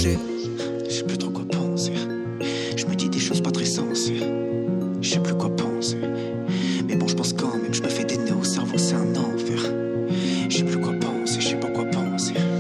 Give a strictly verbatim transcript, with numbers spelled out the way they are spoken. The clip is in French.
G. Je sais plus trop quoi penser. Je me dis des choses pas très sensées. Je sais plus quoi penser.